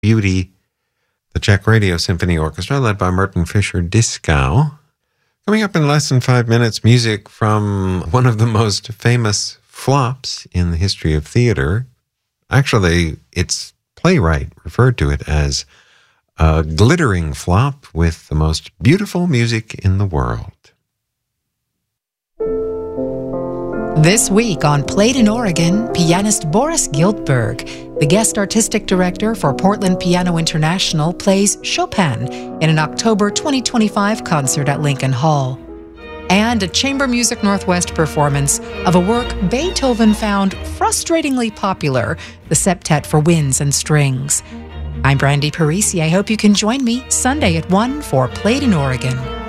Beauty, the Czech Radio Symphony Orchestra, led by Martin Fischer-Dieskau. Coming up in less than 5 minutes, music from one of the most famous flops in the history of theater. Actually, its playwright referred to it as a glittering flop with the most beautiful music in the world. This week on Played in Oregon, pianist Boris Giltburg, the guest artistic director for Portland Piano International, plays Chopin in an October 2025 concert at Lincoln Hall. And a Chamber Music Northwest performance of a work Beethoven found frustratingly popular, the Septet for Winds and Strings. I'm Brandy Parisi. I hope you can join me Sunday at 1 for Played in Oregon.